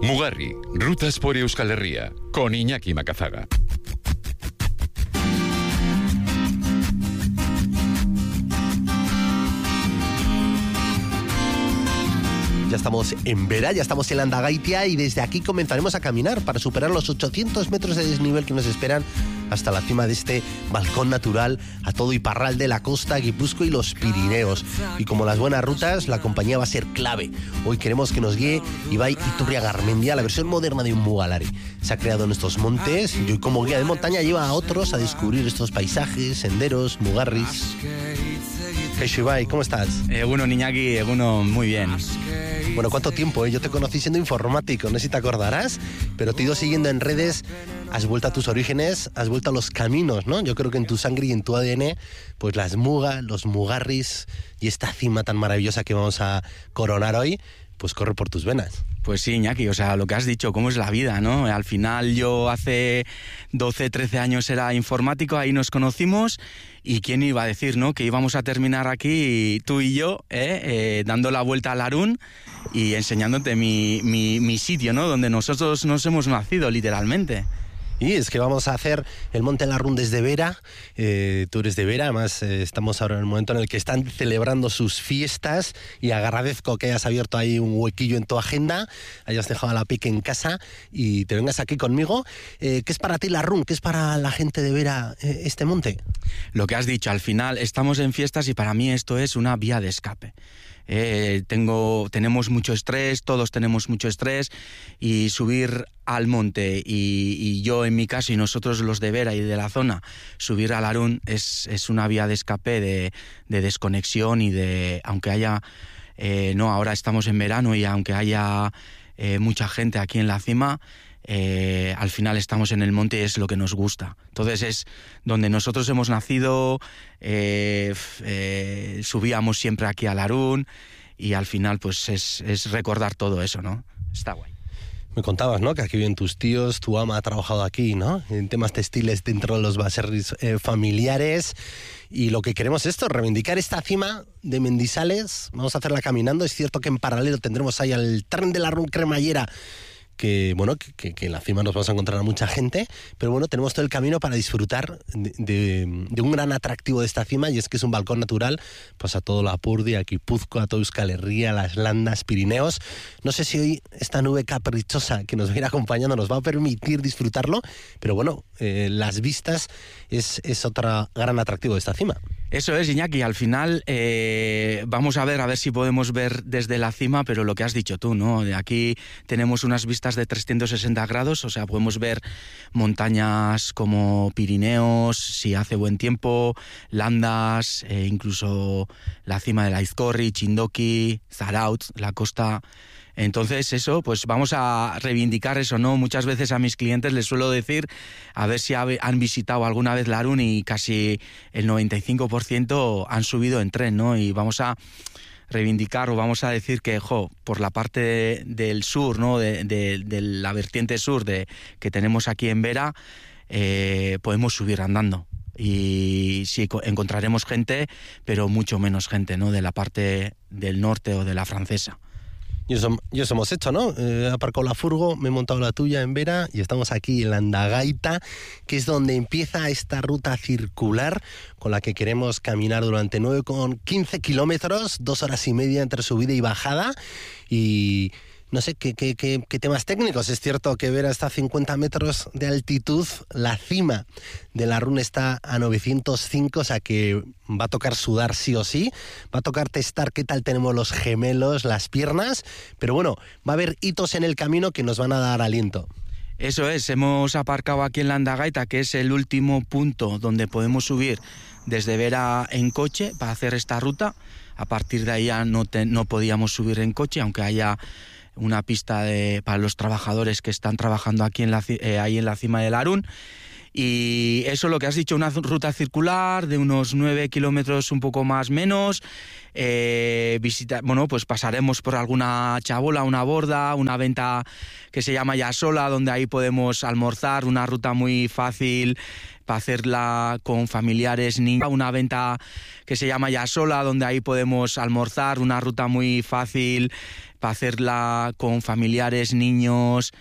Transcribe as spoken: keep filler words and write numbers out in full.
Mugarri, rutas por Euskal Herria, con Iñaki Macazaga. Ya estamos en Vera, ya estamos en Landagaitia y desde aquí comenzaremos a caminar para superar los ochocientos metros de desnivel que nos esperan hasta la cima de este balcón natural a todo Iparralde, la costa, Guipúzcoa y los Pirineos. Y como las buenas rutas, la compañía va a ser clave. Hoy queremos que nos guíe Ibai Iturria Garmendia, la versión moderna de un Mugalari. Se ha creado en estos montes y hoy como guía de montaña lleva a otros a descubrir estos paisajes, senderos, mugarris. Kaixo Ibai, ¿cómo estás? Egunon Iñaki, egunon, muy bien. Bueno, ¿cuánto tiempo? Eh? Yo te conocí siendo informático, no sé si te acordarás, pero te he ido siguiendo en redes, has vuelto a tus orígenes, has vuelto a los caminos, ¿no? Yo creo que en tu sangre y en tu A D N, pues las mugas, los mugarris y esta cima tan maravillosa que vamos a coronar hoy, pues corre por tus venas. Pues sí, Iñaki, o sea, lo que has dicho, cómo es la vida, ¿no? Al final yo hace doce, trece años era informático, ahí nos conocimos y quién iba a decir, ¿no? Que íbamos a terminar aquí tú y yo, ¿eh? Eh, dando la vuelta al Arún y enseñándote mi, mi, mi sitio, ¿no? Donde nosotros nos hemos nacido, literalmente. Y es que vamos a hacer el Monte Larrún desde Vera, eh, tú eres de Vera, además eh, estamos ahora en el momento en el que están celebrando sus fiestas y agradezco que hayas abierto ahí un huequillo en tu agenda, hayas dejado a la pique en casa y te vengas aquí conmigo. Eh, ¿Qué es para ti Larrún? ¿Qué es para la gente de Vera eh, este monte? Lo que has dicho, al final estamos en fiestas y para mí esto es una vía de escape. Eh, tengo, tenemos mucho estrés, todos tenemos mucho estrés y subir al monte y, y yo en mi caso y nosotros los de Vera y de la zona, subir al Arún es, es una vía de escape, de, de desconexión y de, aunque haya, eh, no, ahora estamos en verano y aunque haya eh, mucha gente aquí en la cima, Eh, al final estamos en el monte y es lo que nos gusta. Entonces es donde nosotros hemos nacido, eh, eh, subíamos siempre aquí al Arún y al final pues es, es recordar todo eso, ¿no? Está guay. Me contabas, ¿no? Que aquí viven tus tíos, tu ama ha trabajado aquí, ¿no? En temas textiles dentro de los baserris eh, familiares. Y lo que queremos es esto, reivindicar esta cima de Mendizales. Vamos a hacerla caminando. Es cierto que en paralelo tendremos ahí al tren de Larrún Cremallera, que bueno, que, que en la cima nos vamos a encontrar a mucha gente, pero bueno, tenemos todo el camino para disfrutar de, de, de un gran atractivo de esta cima, y es que es un balcón natural, pues a todo Lapurdi, a Guipúzcoa, a todo Euskal Herria, las Landas, Pirineos. No sé si hoy esta nube caprichosa que nos va a ir acompañando nos va a permitir disfrutarlo, pero bueno, eh, las vistas es, es otro gran atractivo de esta cima. Eso es, Iñaki, al final eh, vamos a ver, a ver si podemos ver desde la cima, pero lo que has dicho tú, ¿no? De aquí tenemos unas vistas de trescientos sesenta grados, o sea, podemos ver montañas como Pirineos, si hace buen tiempo, Landas, eh, incluso la cima de la Aizkorri, Txindoki, Zarautz, la costa. Entonces eso, pues vamos a reivindicar eso, ¿no? Muchas veces a mis clientes les suelo decir a ver si han visitado alguna vez Larún y casi el noventa y cinco por ciento han subido en tren, ¿no? Y vamos a reivindicar o vamos a decir que, jo, por la parte de, del sur, ¿no? De, de, de la vertiente sur de, que tenemos aquí en Vera, eh, podemos subir andando. Y sí, encontraremos gente, pero mucho menos gente, ¿no? De la parte del norte o de la francesa. Y eso, y eso hemos hecho, ¿no? He aparcado la furgo, me he montado la tuya en Vera y estamos aquí en Landagaita, que es donde empieza esta ruta circular con la que queremos caminar durante nueve coma quince kilómetros, dos horas y media entre subida y bajada. Y no sé, ¿qué, qué, qué, qué temas técnicos? Es cierto que Vera está a cincuenta metros de altitud, la cima de Larrún está a novecientos cinco, o sea que va a tocar sudar sí o sí, va a tocar testar qué tal tenemos los gemelos, las piernas, pero bueno, va a haber hitos en el camino que nos van a dar aliento. Eso es, hemos aparcado aquí en Landagaita, que es el último punto donde podemos subir desde Vera en coche para hacer esta ruta. A partir de ahí ya no, te, no podíamos subir en coche, aunque haya una pista de, para los trabajadores que están trabajando aquí en la, eh, ahí en la cima del Arún. Y eso, lo que has dicho, una ruta circular de unos nueve kilómetros, un poco más menos. Eh, visita, bueno, pues pasaremos por alguna chabola, una borda, una venta que se llama Yasola, donde ahí podemos almorzar, una ruta muy fácil para hacerla con familiares, niños. Una venta que se llama Yasola, donde ahí podemos almorzar, una ruta muy fácil para hacerla con familiares, niños,